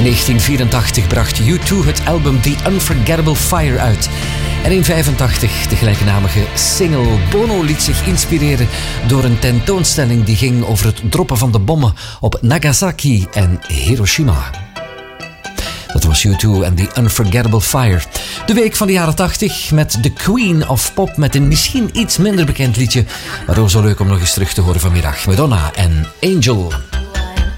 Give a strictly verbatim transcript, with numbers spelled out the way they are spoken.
negentien vierentachtig bracht U twee het album The Unforgettable Fire uit. En in vijfentachtig de gelijknamige single. Bono liet zich inspireren door een tentoonstelling die ging over het droppen van de bommen op Nagasaki en Hiroshima. Dat was U twee en The Unforgettable Fire. De week van de jaren tachtig met The Queen of Pop met een misschien iets minder bekend liedje, maar ook zo leuk om nog eens terug te horen vanmiddag. Madonna en Angel.